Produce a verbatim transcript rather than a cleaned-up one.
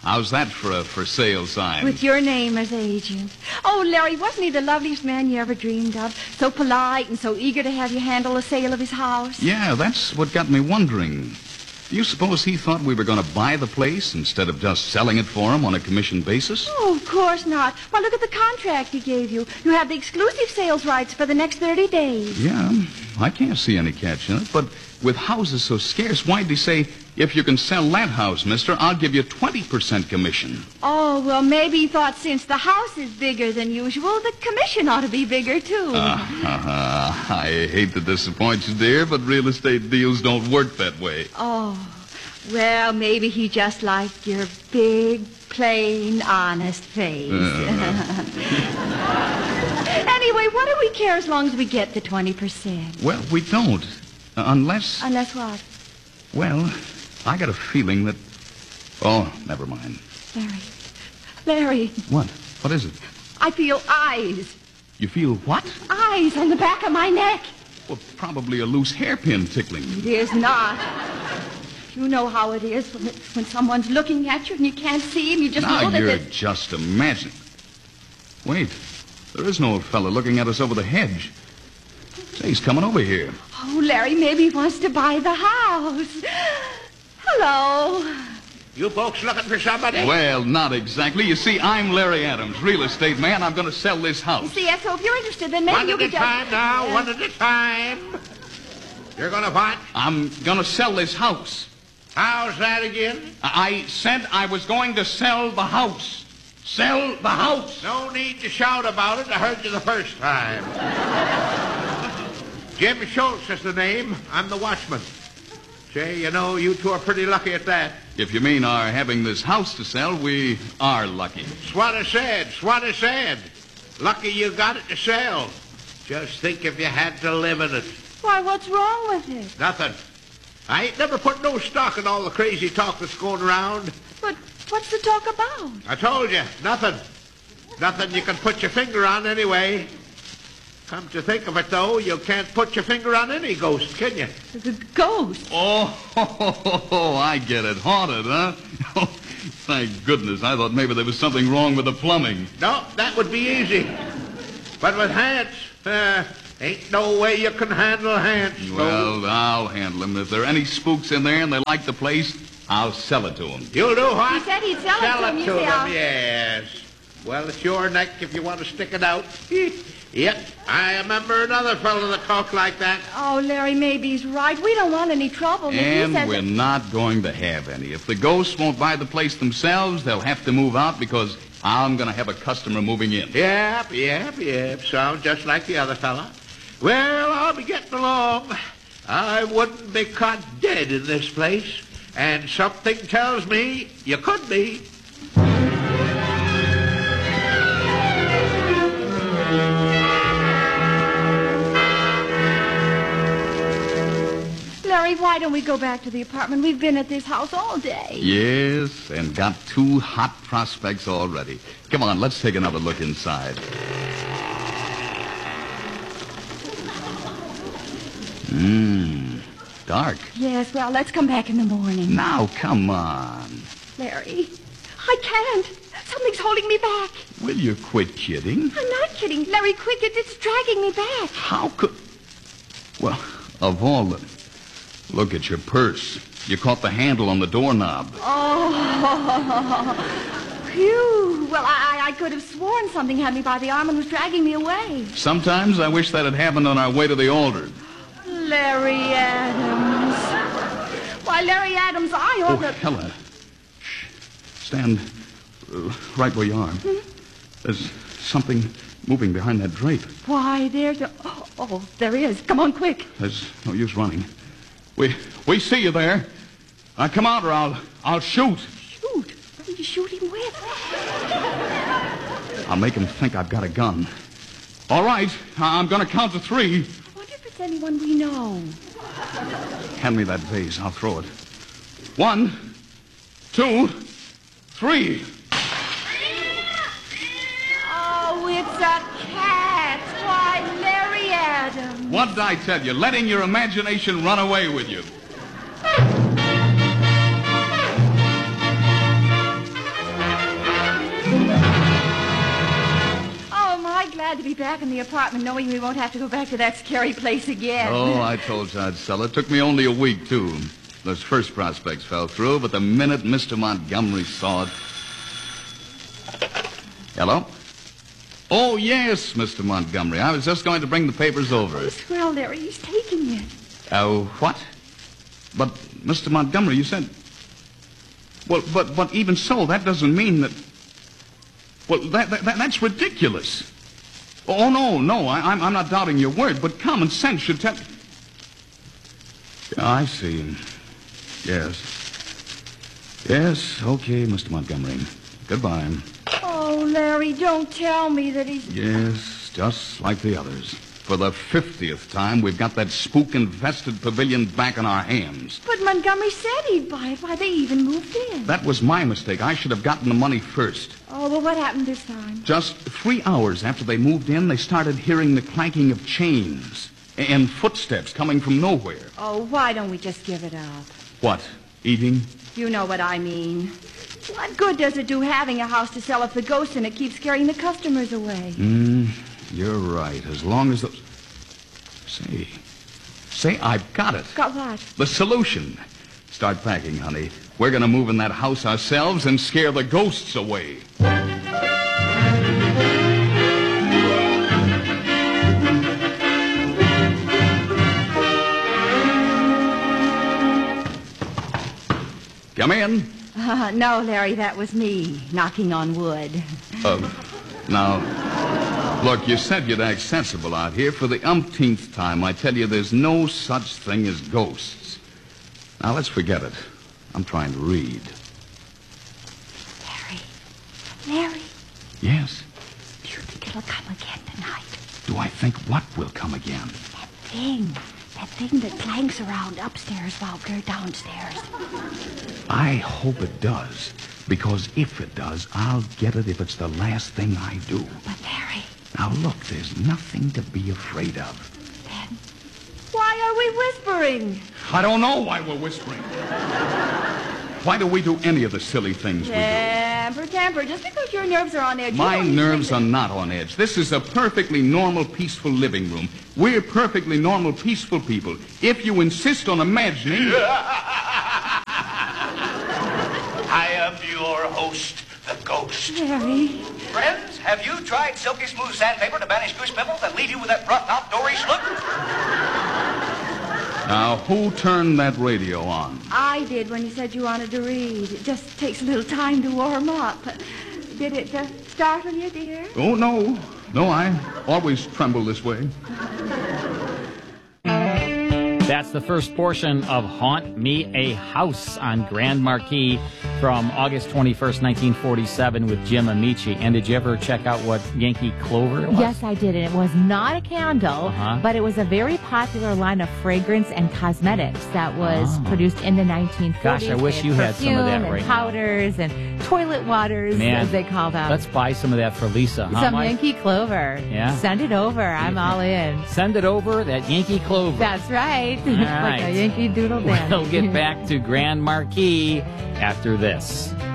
How's that for a for sale sign? With your name as agent. Oh, Larry, wasn't he the loveliest man you ever dreamed of? So polite and so eager to have you handle the sale of his house. Yeah, that's what got me wondering. Do you suppose he thought we were going to buy the place instead of just selling it for him on a commission basis? Oh, of course not. Well, look at the contract he gave you. You have the exclusive sales rights for the next thirty days. Yeah, I can't see any catch in it, but with houses so scarce, why'd he say, if you can sell that house, mister, I'll give you twenty percent commission? Oh, well, maybe he thought since the house is bigger than usual, the commission ought to be bigger, too. Uh-huh. I hate to disappoint you, dear, but real estate deals don't work that way. Oh, well, maybe he just liked your big, plain, honest face. Uh, Anyway, what do we care as long as we get the twenty percent? well, we don't. Uh, unless... Unless what? Well, I got a feeling that... Oh, never mind. Larry. Larry. What? What is it? I feel eyes. You feel what? Eyes on the back of my neck. Well, probably a loose hairpin tickling you. It is not. You know how it is when, it, when someone's looking at you and you can't see him. You just Now know that... you're the- just imagining. Wait. There is no old fella looking at us over the hedge. Say, he's coming over here. Oh, Larry, maybe he wants to buy the house. Hello. You folks looking for somebody? Well, not exactly. You see, I'm Larry Adams, real estate man. I'm going to sell this You house. see, so if you're interested, then maybe One you at a could just... time now, Uh, one at a time. You're gonna what? I'm going to sell this house. How's that again? I said I was going to sell the house. Sell the house. No need to shout about it. I heard you the first time. Jim Schultz is the name. I'm the watchman. Say, you know, you two are pretty lucky at that. If you mean our having this house to sell, we are lucky. It's what I said. It's what I said. Lucky you got it to sell. Just think if you had to live in it. Why, what's wrong with it? Nothing. I ain't never put no stock in all the crazy talk that's going around. But what's the talk about? I told you, nothing. Nothing you can put your finger on anyway. Come to think of it, though, you can't put your finger on any ghost, can you? The ghost. Oh, ho, ho, ho, ho, I get it. Haunted, huh? Oh, thank goodness. I thought maybe there was something wrong with the plumbing. No, that would be easy. But with Hans, uh, ain't no way you can handle Hans. Well, I'll handle them. If there are any spooks in there and they like the place, I'll sell it to them. You'll do what? He said he'd sell, Sell it to him. it You to see, them, I'll- yes. Well, it's your neck if you want to stick it out. Yep, I remember another fellow that talked like that. Oh, Larry, maybe he's right. We don't want any trouble. But he And said we're that- not going to have any. If the ghosts won't buy the place themselves, they'll have to move out because I'm going to have a customer moving in. Yep, yep, yep. Sounds just like the other fella. Well, I'll be getting along. I wouldn't be caught dead in this place. And something tells me you could be. Larry, why don't we go back to the apartment? We've been at this house all day. Yes, and got two hot prospects already. Come on, let's take another look inside. Mmm, dark. Yes, well, let's come back in the morning. Now, come on. Larry, I can't. Something's holding me back. Will you quit kidding? I'm not kidding. Larry, quick, it, it's dragging me back. How could... Well, of all the... Look at your purse. You caught the handle on the doorknob. Oh, phew. Well, I, I could have sworn something had me by the arm and was dragging me away. Sometimes I wish that had happened on our way to the altar. Larry Adams. Why, Larry Adams, I Oh, ought to... Helen. Shh. Stand uh, right where you are. Hmm? There's something moving behind that drape. Why, there's a... Oh, oh, there is. Come on, quick. There's no use running. We we see you there. Now come out or I'll I'll shoot. Shoot. What are you shooting with? I'll make him think I've got a gun. All right, I'm going to count to three. I wonder if it's anyone we know. Hand me that vase. I'll throw it. One, two, three. Oh, it's a cat. Why, Larry Adams. What did I tell you? Letting your imagination run away with you. glad to be back in the apartment knowing we won't have to go back to that scary place again. Oh, I told you I'd sell it. Took me only a week, too. Those first prospects fell through, but the minute Mister Montgomery saw it... Hello? Oh, yes, Mister Montgomery. I was just going to bring the papers over. Oh, swell, Larry. He's taking it. Oh, uh, what? But, Mister Montgomery, you said... Well, but but even so, that doesn't mean that... Well, that, that, that that's ridiculous. Oh, no, no, I, I'm, I'm not doubting your word, but common sense should tell... Yeah, I see. Yes. Yes, okay, Mister Montgomery. Goodbye. Oh, Larry, don't tell me that he's... Yes, just like the others. For the fiftieth time, we've got that spook-infested pavilion back in our hands. But Montgomery said he'd buy it. Why, they even moved in. That was my mistake. I should have gotten the money first. Oh, well, what happened this time? Just three hours after they moved in, they started hearing the clanking of chains and footsteps coming from nowhere. Oh, why don't we just give it up? What? Eating? You know what I mean. What good does it do having a house to sell if the ghost in it keeps scaring the customers away? Hmm, you're right. As long as those... Say, say, I've got it. Got what? The solution. Start packing, honey. We're going to move in that house ourselves and scare the ghosts away. Come in. Uh, no, Larry, that was me, knocking on wood. Uh, now, look, you said you'd act sensible out here. For the umpteenth time, I tell you there's no such thing as ghosts. Now, let's forget it. I'm trying to read. Larry. Larry. Yes? Do you think it'll come again tonight? Do I think what will come again? That thing. That thing that clanks around upstairs while we're downstairs. I hope it does. Because if it does, I'll get it if it's the last thing I do. But, Larry... Now, look, there's nothing to be afraid of. Then, why are we whispering? I don't know why we're whispering. Why do we do any of the silly things we do? Temper, temper. Just because your nerves are on edge... My you don't nerves think are not on edge. This is a perfectly normal, peaceful living room. We're perfectly normal, peaceful people. If you insist on imagining... I am your host, the Ghost. Larry. Friends, have you tried silky smooth sandpaper to banish goose pimples and leave you with that rough, outdoorish look? Now, who turned that radio on? I did when you said you wanted to read. It just takes a little time to warm up. Did it uh, startle you, dear? Oh, no. No, I always tremble this way. That's the first portion of Haunt Me a House on Grand Marquis from August twenty-first, nineteen forty-seven with Jim Amici. And did you ever check out what Yankee Clover was? Yes, I did. And it was not a candle, Uh-huh. but it was a very popular line of fragrance and cosmetics that was Oh. produced in the nineteen forties. Gosh, I wish They you had some of that perfume right and now. powders and toilet waters, Man, as they call them. Let's buy some of that for Lisa, huh, Some Mike? Yankee Clover. Yeah. Send it over. I'm all in. Send it over, that Yankee Clover. That's right. All Like right. a Yankee Doodle Dandy. We'll get back to Grand Marquis after this.